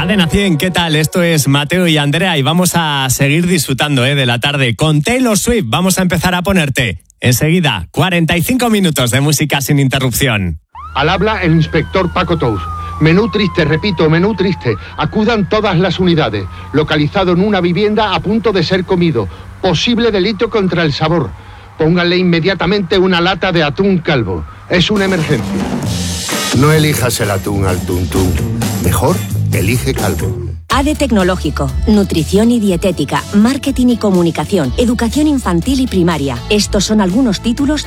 Cadena 100, ¿qué tal? Esto es Mateo y Andrea y vamos a seguir disfrutando de la tarde con Taylor Swift. Vamos a empezar a ponerte enseguida 45 minutos de música sin interrupción. Al habla el inspector Paco Tous. Menú triste, repito, menú triste. Acudan todas las unidades. Localizado en una vivienda a punto de ser comido. Posible delito contra el sabor. Pónganle inmediatamente una lata de atún calvo. Es una emergencia. No elijas el atún al tuntún. Mejor, elige calvo. ADE Tecnológico, Nutrición y Dietética, Marketing y Comunicación, Educación Infantil y Primaria. Estos son algunos títulos